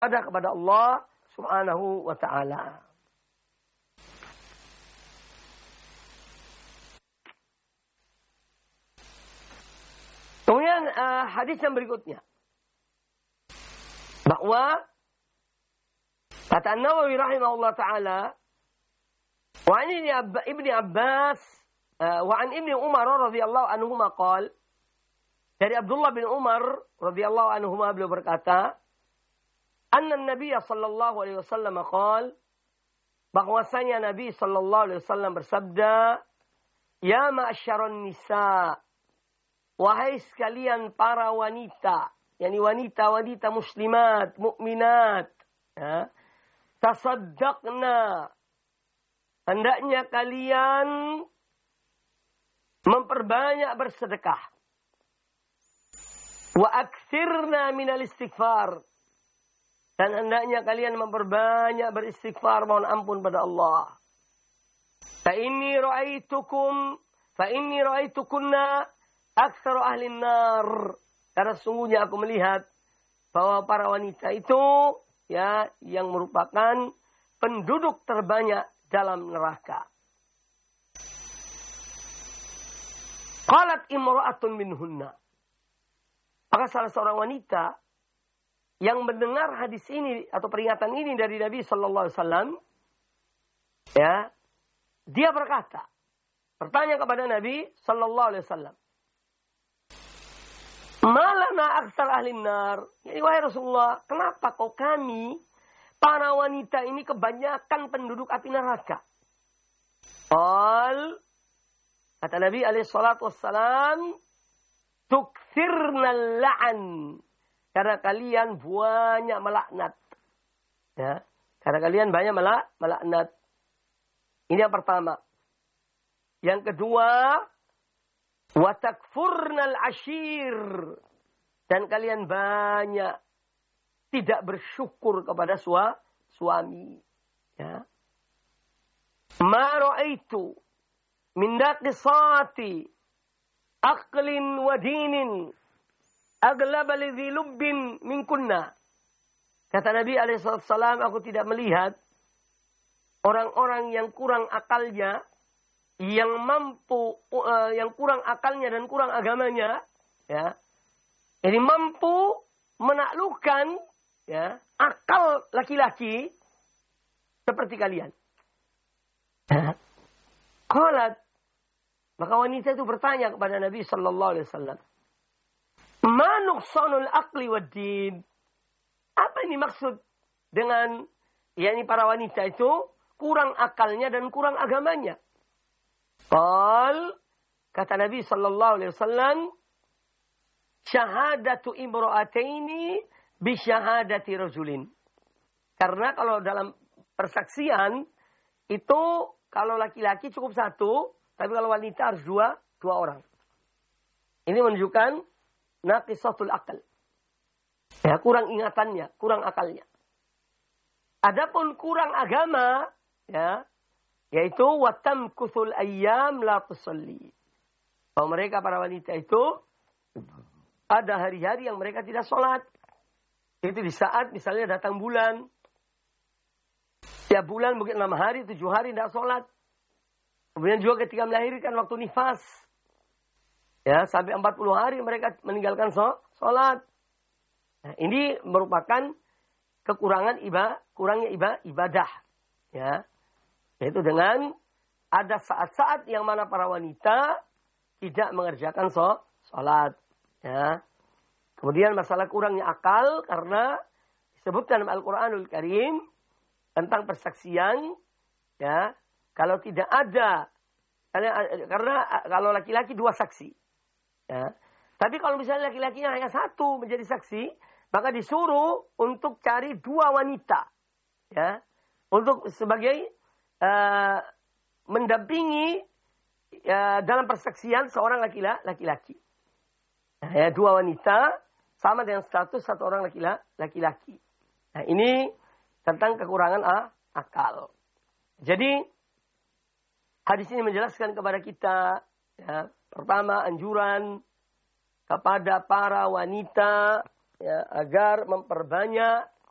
kepada Allah Subhanahu wa ta'ala. Kemudian hadis yang berikutnya. Bahwa kata Nawawi rahimahullah ta'ala, wa an ibni Abbas wa an ibni Umar radhiyallahu anhuma qala, dari Abdullah bin Umar radhiyallahu anhuma beliau berkata, anna Nabiy sallallahu alaihi wasallam qala, bahwasanya Nabi sallallahu alaihi wasallam bersabda, ya ma'asyaron nisa, wahai sekalian para wanita, yakni wanita-wanita muslimat, mukminat, ya, tasaddaqna, hendaknya kalian memperbanyak bersedekah. Wa aktsirna minal istighfar, dan hendaknya kalian memperbanyak beristighfar, mohon ampun pada Allah. Fa inni ra'aitukunna aktsaru ahli nar, karena sungguhnya aku melihat bahwa para wanita itu ya yang merupakan penduduk terbanyak dalam neraka. Qalat imra'atun minhunna, maka salah seorang wanita yang mendengar hadis ini atau peringatan ini dari Nabi sallallahu alaihi wasallam, ya, dia bertanya kepada Nabi sallallahu alaihi wasallam, malana aktsar ahli nar, ya, wahai Rasulullah, kenapa kok kami para wanita ini kebanyakan penduduk api neraka? Kata Nabi alaihi salatu wassalam, tukthirnal la'an, karena kalian banyak melaknat. Ya, karena kalian banyak melaknat. Ini yang pertama. Yang kedua, wa takfurnal ashir, dan kalian banyak tidak bersyukur kepada suami. Ya. Ma ra'aitu min daqisati aqlin wa dinin aglaba lidhi lubbin minkunna. Kata Nabi alaihissalam, aku tidak melihat orang-orang yang kurang akalnya, yang kurang akalnya dan kurang agamanya, ya, jadi mampu menaklukkan, ya, akal laki-laki seperti kalian. Qalat, maka wanita itu bertanya kepada Nabi sallallahu alaihi wasallam, ma nuqsanul aqli wad din? Apa ini maksud dengan yakni para wanita itu kurang akalnya dan kurang agamanya? Kata Nabi sallallahu alaihi wasallam, syahadatu imra'ataini bi syahadati rajulin. Karena kalau dalam persaksian itu kalau laki-laki cukup satu, tapi kalau wanita harus dua orang. Ini menunjukkan naqisatul aql. Ya, kurang ingatannya, kurang akalnya. Adapun kurang agama, ya, yaitu watamkuthul ayyam la tusalli. Bahwa mereka para wanita itu ada hari-hari yang mereka tidak sholat. Itu di saat misalnya datang bulan. Tiap bulan mungkin 6 hari, 7 hari tidak sholat. Kemudian juga ketika melahirkan waktu nifas. Ya, sampai 40 hari mereka meninggalkan sholat. Nah, ini merupakan kekurangan kurangnya ibadah. Ya. Yaitu dengan ada saat-saat yang mana para wanita tidak mengerjakan sholat. Ya. Kemudian masalah kurangnya akal karena disebutkan dalam Al-Quranul Karim tentang persaksian. Ya. Kalau tidak ada, karena kalau laki-laki 2 saksi. Ya. Tapi kalau misalnya laki-lakinya hanya 1 menjadi saksi, maka disuruh untuk cari 2 wanita. Ya. Untuk sebagai mendampingi dalam persaksian seorang laki-laki. Nah, ya, 2 wanita sama dengan status 1 orang laki-laki. Nah, ini tentang kekurangan akal. Jadi hadis ini menjelaskan kepada kita, ya, pertama anjuran kepada para wanita, ya, agar memperbanyak